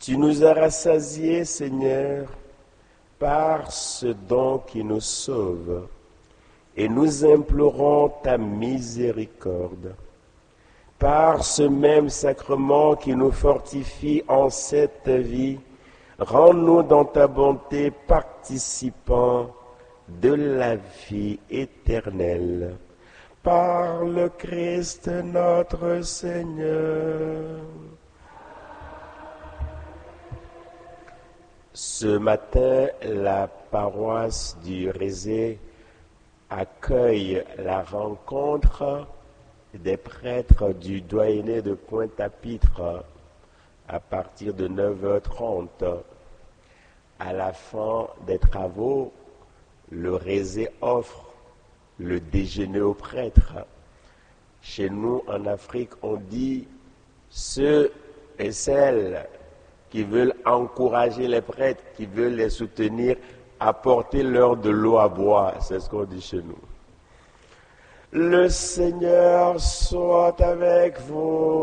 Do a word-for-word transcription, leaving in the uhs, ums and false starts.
Tu nous as rassasiés, Seigneur, par ce don qui nous sauve, et nous implorons ta miséricorde. Par ce même sacrement qui nous fortifie en cette vie, rends-nous dans ta bonté participants de la vie éternelle. Par le Christ notre Seigneur. Ce matin, la paroisse du Rézé accueille la rencontre des prêtres du doyenné de Pointe-à-Pitre à partir de neuf heures trente. À la fin des travaux, le Rézé offre le déjeuner aux prêtres. Chez nous, en Afrique, on dit ceux et celles qui veulent encourager les prêtres, qui veulent les soutenir, apportez-leur de l'eau à boire. C'est ce qu'on dit chez nous. Le Seigneur soit avec vous.